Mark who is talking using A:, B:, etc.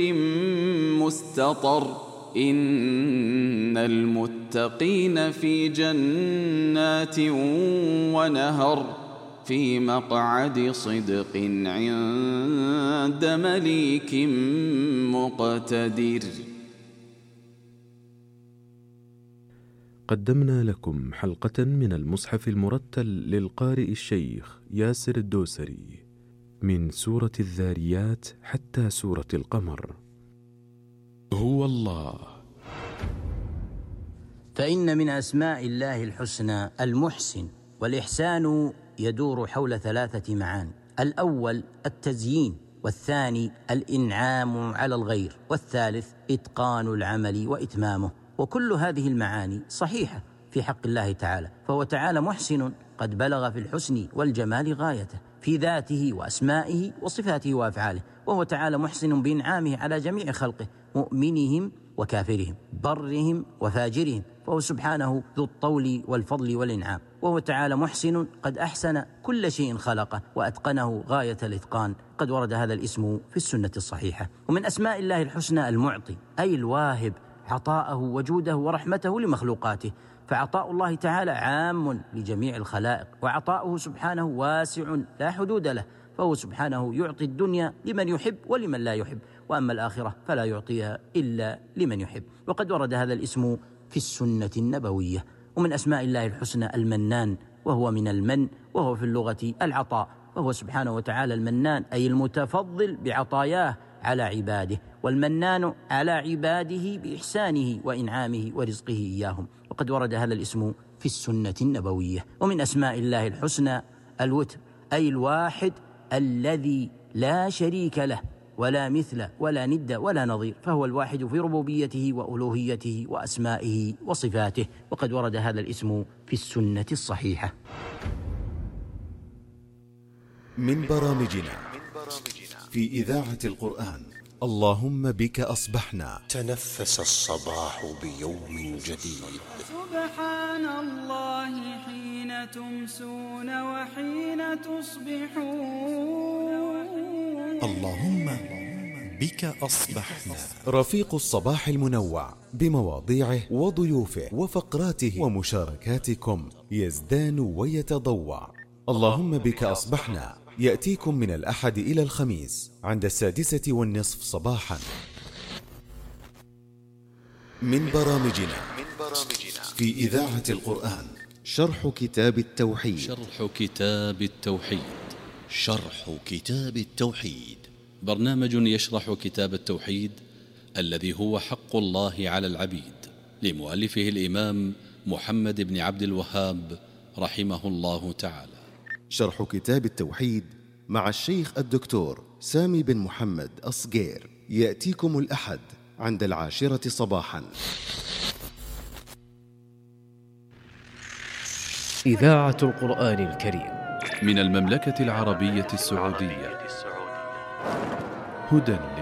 A: مستطر إن المتقين في جنات ونهر في مقعد صدق عند مليك مقتدر.
B: قدمنا لكم حلقة من المصحف المرتل للقارئ الشيخ ياسر الدوسري من سورة الذاريات حتى سورة القمر. هو الله.
C: فإن من أسماء الله الحسنى المحسن، والإحسان يدور حول 3 معاني: الأول التزيين، والثاني الإنعام على الغير، والثالث إتقان العمل وإتمامه. وكل هذه المعاني صحيحة في حق الله تعالى، فهو تعالى محسن قد بلغ في الحسن والجمال غايته في ذاته وأسمائه وصفاته وأفعاله، وهو تعالى محسن بإنعامه على جميع خلقه، مؤمنهم وكافرهم، برهم وفاجرهم، فهو سبحانه ذو الطول والفضل والإنعام. وهو تعالى محسن قد أحسن كل شيء خلقه وأتقنه غاية الإتقان، قد ورد هذا الاسم في السنة الصحيحة. ومن أسماء الله الحسنى المعطي، أي الواهب، عطاءه وجوده ورحمته لمخلوقاته، فعطاء الله تعالى عام لجميع الخلائق، وعطاؤه سبحانه واسع لا حدود له، فهو سبحانه يعطي الدنيا لمن يحب ولمن لا يحب، وأما الآخرة فلا يعطيها إلا لمن يحب. وقد ورد هذا الاسم في السنة النبوية. ومن أسماء الله الحسنى المنان، وهو من المن، وهو في اللغة العطاء، وهو سبحانه وتعالى المنان أي المتفضل بعطاياه على عباده، والمنان على عباده بإحسانه وإنعامه ورزقه إياهم. وقد ورد هذا الاسم في السنة النبوية. ومن أسماء الله الحسنى الوتر، أي الواحد الذي لا شريك له ولا مثل ولا ند ولا نظير، فهو الواحد في ربوبيته وألوهيته وأسمائه وصفاته. وقد ورد هذا الاسم في السنة الصحيحة.
D: من برامجنا في إذاعة القرآن اللهم بك أصبحنا.
E: تنفس الصباح بيوم جديد.
F: سبحان الله حين تمسون وحين تصبحون.
E: اللهم بك أصبحنا.
D: رفيق الصباح المنوع بمواضيعه وضيوفه وفقراته ومشاركاتكم يزدان ويتضوع. اللهم بك أصبحنا يأتيكم من الأحد إلى الخميس عند 6:30 صباحا. من برامجنا في إذاعة القرآن شرح كتاب التوحيد.
G: شرح كتاب التوحيد برنامج يشرح كتاب التوحيد الذي هو حق الله على العبيد، لمؤلفه الإمام محمد بن عبد الوهاب رحمه الله تعالى.
D: شرح كتاب التوحيد مع الشيخ الدكتور سامي بن محمد أصغير يأتيكم الأحد عند 10 صباحا.
H: إذاعة القرآن الكريم
B: من المملكة العربية السعودية، هدى